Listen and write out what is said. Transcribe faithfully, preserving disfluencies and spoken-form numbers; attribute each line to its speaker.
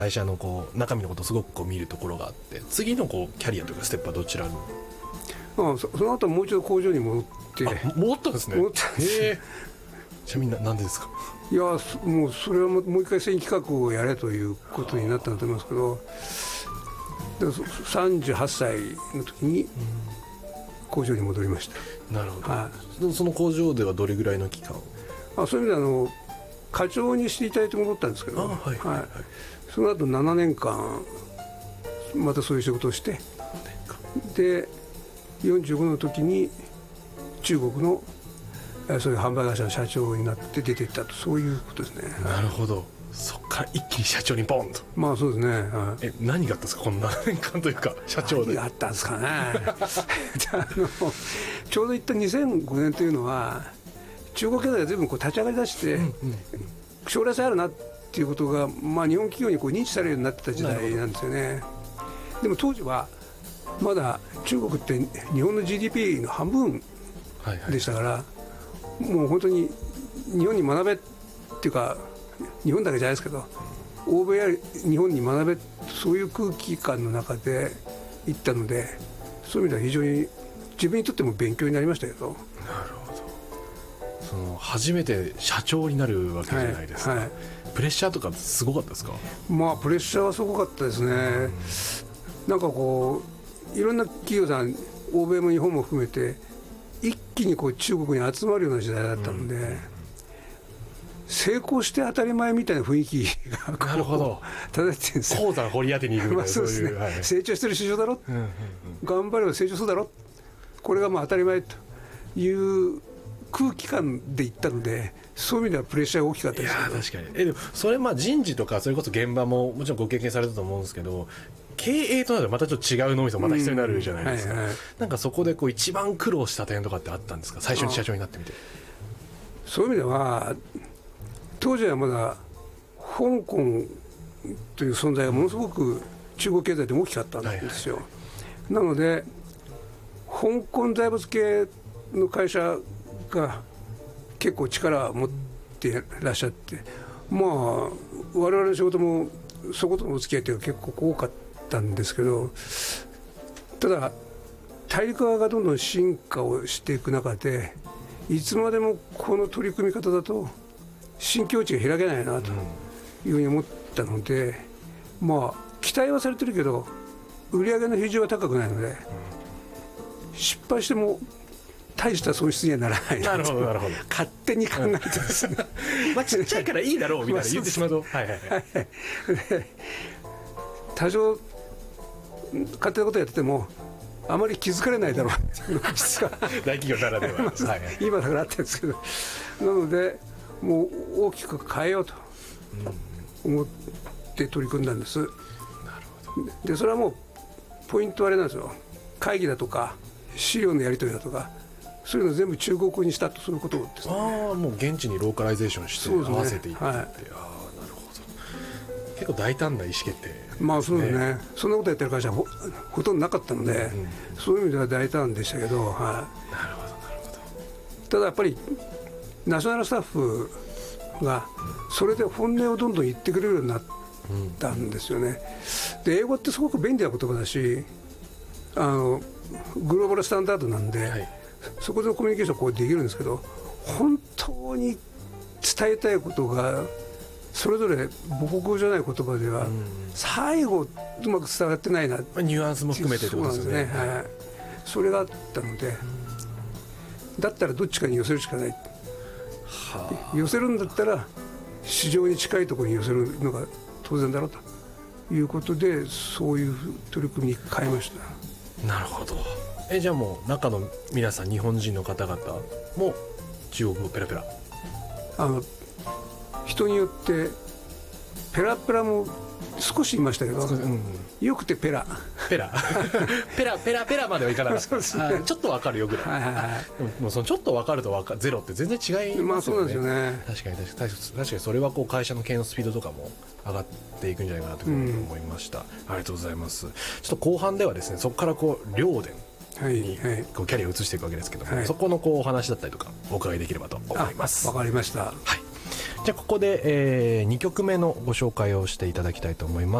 Speaker 1: 会社のこう中身のことをすごくこう見るところがあって、次のこうキャリアというかステップはどちらに？
Speaker 2: ああ そ, その後もう一度工場に戻って。
Speaker 1: あ、戻ったんですね。
Speaker 2: 戻ったんです。
Speaker 1: へえ。ちなみになんでですか？
Speaker 2: いやもうそれはもう一回選企画をやれということになったんだと思いますけど、さんじゅうはっさいの時に工場に戻りました。
Speaker 1: なるほど、
Speaker 2: はい、
Speaker 1: その工場ではどれぐらいの期間？
Speaker 2: あ、そういう意味であの課長にしていただいて戻ったんですけど、
Speaker 1: あ、はいはいはい、
Speaker 2: その後ななねんかんまたそういう仕事をして、でよんじゅうごの時に中国のそういう販売会社の社長になって出ていったと、そういうことですね。
Speaker 1: なるほど。そっから一気に社長にボンと。
Speaker 2: まあそうですね、はい、
Speaker 1: え何があったんですか、このななねんかんというか社長で。
Speaker 2: 何があったんですかねあのちょうど言ったにせんごねんというのは中国経済が随分こう立ち上がりだして、うんうんうん、将来性あるなっていうことが、まあ、日本企業にこう認知されるようになってた時代なんですよね。でも当時はまだ中国って日本の ジーディーピー の半分でしたから、はいはい、もう本当に日本に学べっていうか、日本だけじゃないですけど欧米や日本に学べ、そういう空気感の中で行ったので、そういう意味では非常に自分にとっても勉強になりましたけど。
Speaker 1: なるほど。その初めて社長になるわけじゃないですか、はいはい、プレッシャーとかすごかったですか？
Speaker 2: まあプレッシャーはすごかったですね、うん、なんかこういろんな企業さん、欧米も日本も含めて一気にこう中国に集まるような時代だったので、うん、成功して当たり前みたいな雰囲気がこう、なるほど、漂ってるんですよ。
Speaker 1: 鉱山掘り当てに行くみたいな、
Speaker 2: そうですね、
Speaker 1: そういう、はい、
Speaker 2: 成長してる市場だろ、うんうんうん、頑張れば成長するだろ、これがまあ当たり前という空気感でいったので、そういう意味ではプレッシャーが大きかったですけど。
Speaker 1: いや確かに。えでもそれまあ人事とかそれこそ現場ももちろんご経験されたと思うんですけど、経営となるとまたちょっと違う脳みそまた必要になるじゃないですか、うんはいはい、なんかそこでこう一番苦労した点とかってあったんですか、最初に社長になってみて。
Speaker 2: そういう意味では当時はまだ香港という存在がものすごく中国経済でも大きかったんですよ、はいはい、なので香港財閥系の会社が結構力を持ってらっしゃって、まあ我々の仕事もそことのお付き合いというのは結構多かったんですけど、ただ大陸側がどんどん進化をしていく中で、いつまでもこの取り組み方だと新境地が開けないなというふうに思ったので、まあ期待はされてるけど売上の比重は高くないので、失敗しても大した損失にはならないなと。なるほどなるほど、勝手に考えてですね
Speaker 1: まあちっちゃいからいいだろうみたいな言ってしまうと、はいはいはい、
Speaker 2: 多少勝手なことやっててもあまり気づかれないだろうっていうのが実は
Speaker 1: 大企業ならでは、はいはい、
Speaker 2: 今だからあったんですけど、なのでもう大きく変えようと思って取り組んだんです、うん、なるほど。でそれはもうポイントはあれなんですよ、会議だとか資料のやり取りだとかそういうの全部中国語にしたと、そういうことですね。
Speaker 1: ああ、もう現地にローカライゼーションして合わせていってって、ね、はい、ああなるほど。結構大胆な意思決定、ね、
Speaker 2: まあそうですね、そんなことやってる会社は ほ, ほとんどなかったので、うんうん、そういう意味では大胆でしたけど、はい、なるほどなるほど。ただやっぱりナショナルスタッフがそれで本音をどんどん言ってくれるようになったんですよね、うん、で英語ってすごく便利な言葉だし、あのグローバルスタンダードなんで、はい、そこでのコミュニケーションこうできるんですけど、本当に伝えたいことがそれぞれ母国語じゃない言葉では最後うまく伝わってないな、
Speaker 1: ニュアンスも含めてってことですよね。
Speaker 2: そうなんですね、はい、それがあったので、だったらどっちかに寄せるしかない、はあ、寄せるんだったら市場に近いところに寄せるのが当然だろうということで、そういう取り組みに変えました。
Speaker 1: なるほど。えじゃあもう中の皆さん日本人の方々も中国語ペラペラ？
Speaker 2: あの人によってペラペラも少しいましたけど、うん、よくてペラ
Speaker 1: ペラペラペラペラまではいかなかったそうです、ね、ちょっと分かるよぐらい、
Speaker 2: はいはいはい、
Speaker 1: でももうそのちょっと分かると分かゼロって全然違いますよね。
Speaker 2: まあそうなんですよね。
Speaker 1: 確かに確かに確かにそれはこう会社の経営のスピードとかも上がっていくんじゃないかなというふうに思いました、うん、ありがとうございます。ちょっと後半ではですね、そこからこう両電にこうキャリアを移していくわけですけども、はい、そこのこうお話だったりとかお伺いできればと思います。
Speaker 2: わかりました。
Speaker 1: はい、 じゃあここで、えー、にきょくめのご紹介をしていただきたいと思います。